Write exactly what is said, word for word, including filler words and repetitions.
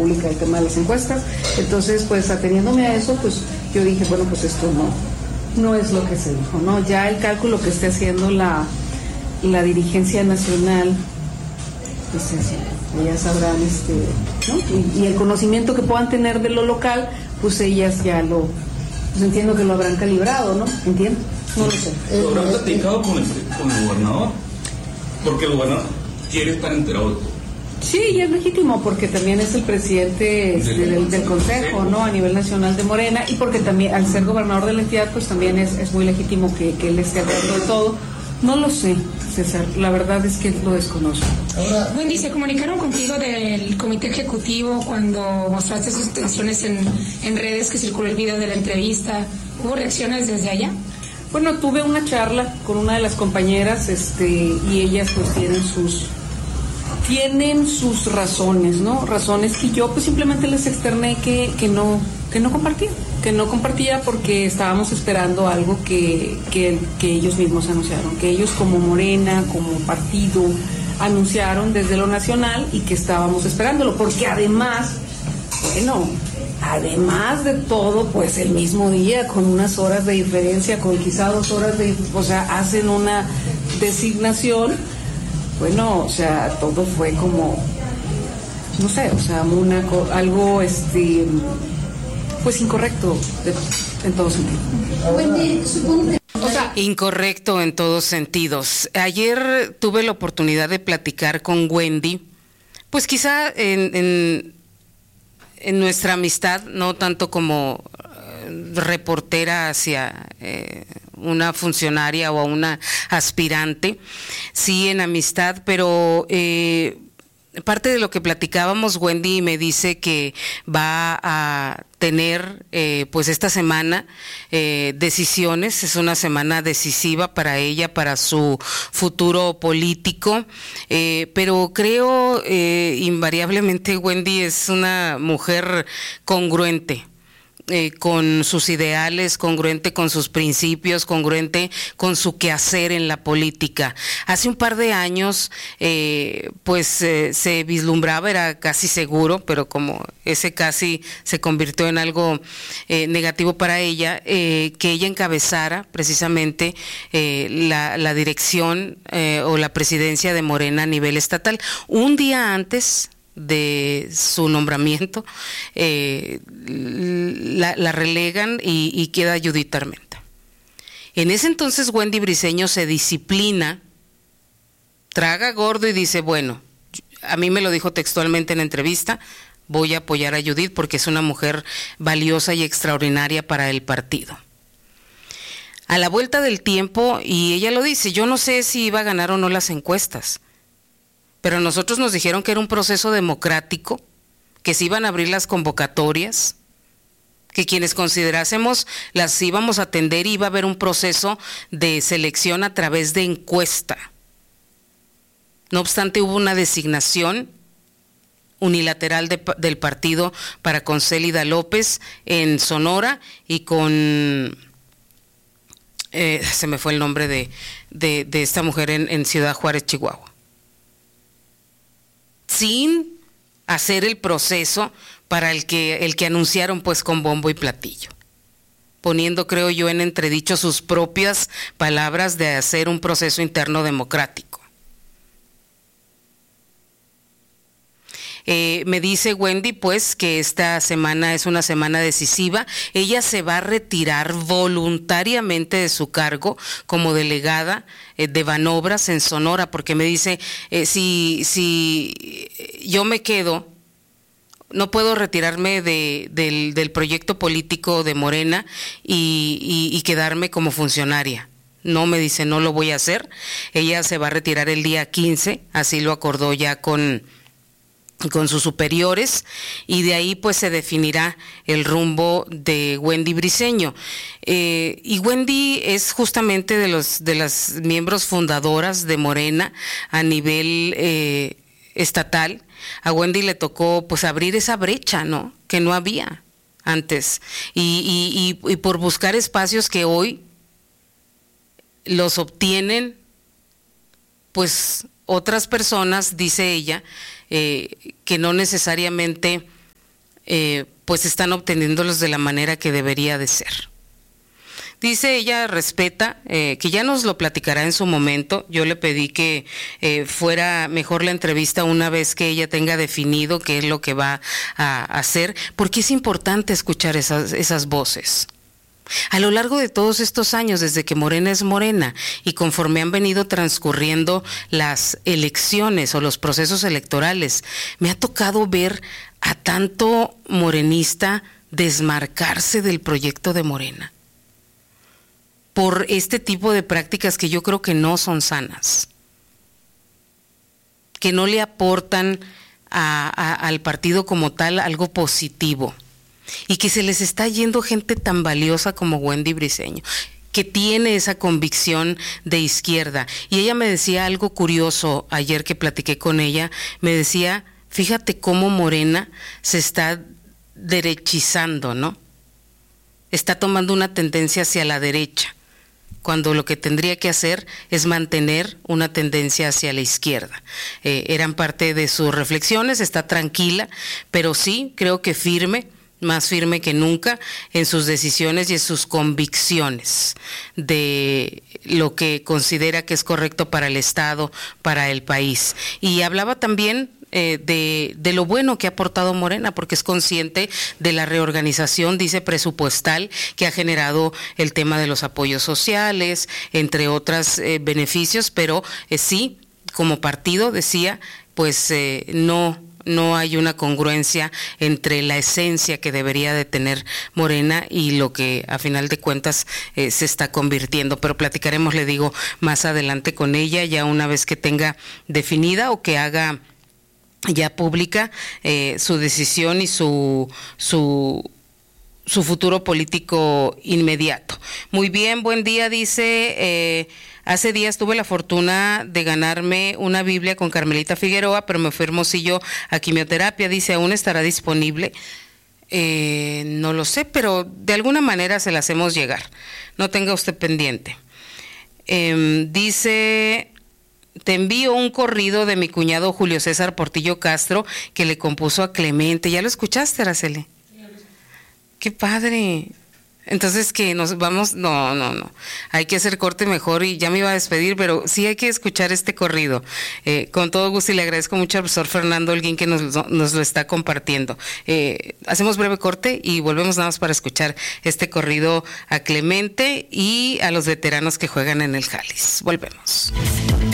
pública el tema de las encuestas. Entonces, pues ateniéndome a eso, pues yo dije, bueno, pues esto no, no es lo que se dijo, ¿no? Ya el cálculo que esté haciendo la, la dirigencia nacional, pues eso, ellas sabrán, este, ¿no? Y, y el conocimiento que puedan tener de lo local, pues ellas ya lo, pues entiendo que lo habrán calibrado, ¿no? ¿Entiendo? No lo sé. ¿Lo habrán platicado con el, con el gobernador? Porque el gobernador quiere estar enterado de todo. Sí, y es legítimo porque también es el presidente este, del, del Consejo, ¿no? A nivel nacional de Morena, y porque también al ser gobernador de la entidad, pues también es, es muy legítimo que, que él esté hablando de todo. No lo sé, César, la verdad es que lo desconozco. Ahora, Wendy, ¿se comunicaron contigo del comité ejecutivo cuando mostraste sus tensiones en, en redes, que circuló el video de la entrevista? ¿Hubo reacciones desde allá? Bueno, tuve una charla con una de las compañeras, este, y ellas pues tienen sus tienen sus razones, ¿no? Razones que yo pues simplemente les externé que, que no que no compartía, que no compartía porque estábamos esperando algo que, que, que ellos mismos anunciaron, que ellos como Morena, como partido, anunciaron desde lo nacional y que estábamos esperándolo, porque además, bueno, además de todo, pues el mismo día, con unas horas de diferencia, con quizá dos horas de, o sea, hacen una designación. Bueno, o sea, todo fue como, no sé, o sea, una, algo, este, pues incorrecto de, en todo sentido. Wendy, supongo que... O sea, incorrecto en todos sentidos. Ayer tuve la oportunidad de platicar con Wendy, pues quizá en, en, en nuestra amistad, no tanto como reportera hacia eh, una funcionaria o a una aspirante, sí en amistad, pero eh, parte de lo que platicábamos, Wendy me dice que va a tener eh, pues esta semana eh, decisiones, es una semana decisiva para ella, para su futuro político, eh, pero creo eh, invariablemente Wendy es una mujer congruente. Eh, con sus ideales, congruente con sus principios, congruente con su quehacer en la política. Hace un par de años, eh, pues eh, se vislumbraba, era casi seguro, pero como ese casi se convirtió en algo eh, negativo para ella, eh, que ella encabezara precisamente eh, la, la dirección eh, o la presidencia de Morena a nivel estatal. Un día antes de su nombramiento, eh, la, la relegan y, y queda Judith Armenta. En ese entonces Wendy Briceño se disciplina, traga gordo y dice, bueno, a mí me lo dijo textualmente en la entrevista, voy a apoyar a Judith porque es una mujer valiosa y extraordinaria para el partido. A la vuelta del tiempo, y ella lo dice, yo no sé si iba a ganar o no las encuestas, pero nosotros nos dijeron que era un proceso democrático, que se iban a abrir las convocatorias, que quienes considerásemos las íbamos a atender y iba a haber un proceso de selección a través de encuesta. No obstante, hubo una designación unilateral de, del partido para con Célida López en Sonora y con, eh, se me fue el nombre de, de, de esta mujer en, en Ciudad Juárez, Chihuahua. Sin hacer el proceso para el que el que anunciaron pues con bombo y platillo, poniendo, creo yo, en entredicho sus propias palabras de hacer un proceso interno democrático. Eh, me dice Wendy pues que esta semana es una semana decisiva, ella se va a retirar voluntariamente de su cargo como delegada eh, de Banobras en Sonora, porque me dice, eh, si, si yo me quedo, no puedo retirarme de, del, del proyecto político de Morena y, y, y quedarme como funcionaria. No, me dice, no lo voy a hacer. Ella se va a retirar el día quince, así lo acordó ya con con sus superiores, y de ahí pues se definirá el rumbo de Wendy Briceño. Eh, y Wendy es justamente de los de las miembros fundadoras de Morena a nivel eh, estatal. A Wendy le tocó pues abrir esa brecha, ¿no?, que no había antes, y, y, y, y por buscar espacios que hoy los obtienen pues otras personas, dice ella, eh, que no necesariamente eh, pues están obteniéndolos de la manera que debería de ser. Dice ella, respeta, eh, que ya nos lo platicará en su momento. Yo le pedí que eh, fuera mejor la entrevista una vez que ella tenga definido qué es lo que va a hacer, porque es importante escuchar esas, esas voces. A lo largo de todos estos años, desde que Morena es Morena y conforme han venido transcurriendo las elecciones o los procesos electorales, me ha tocado ver a tanto morenista desmarcarse del proyecto de Morena por este tipo de prácticas que yo creo que no son sanas, que no le aportan a, a, al partido como tal algo positivo, y que se les está yendo gente tan valiosa como Wendy Briceño, que tiene esa convicción de izquierda. Y ella me decía algo curioso ayer que platiqué con ella, me decía, fíjate cómo Morena se está derechizando, ¿no? Está tomando una tendencia hacia la derecha, cuando lo que tendría que hacer es mantener una tendencia hacia la izquierda. Eh, eran parte de sus reflexiones, está tranquila, pero sí, creo que firme, más firme que nunca en sus decisiones y en sus convicciones de lo que considera que es correcto para el Estado, para el país. Y hablaba también eh, de, de lo bueno que ha aportado Morena, porque es consciente de la reorganización, dice, presupuestal que ha generado el tema de los apoyos sociales, entre otros eh, beneficios, pero eh, sí, como partido, decía, pues eh, no... no hay una congruencia entre la esencia que debería de tener Morena y lo que a final de cuentas eh, se está convirtiendo, pero platicaremos, le digo, más adelante con ella, ya una vez que tenga definida o que haga ya pública eh, su decisión y su su su futuro político inmediato. Muy bien, buen día, dice, eh, hace días tuve la fortuna de ganarme una Biblia con Carmelita Figueroa, pero me fui Hermosillo a quimioterapia, dice, ¿aún estará disponible? Eh, no lo sé, pero de alguna manera se la hacemos llegar, no tenga usted pendiente. Eh, dice... Te envío un corrido de mi cuñado Julio César Portillo Castro que le compuso a Clemente. ¿Ya lo escuchaste, Araceli? ¡Qué padre! Entonces, que nos vamos, no, no, no, hay que hacer corte mejor y ya me iba a despedir, pero sí hay que escuchar este corrido, eh, con todo gusto, y le agradezco mucho al profesor Fernando Holguín que nos, nos lo está compartiendo. Eh, hacemos breve corte y volvemos nada más para escuchar este corrido a Clemente y a los veteranos que juegan en el Jalis. Volvemos.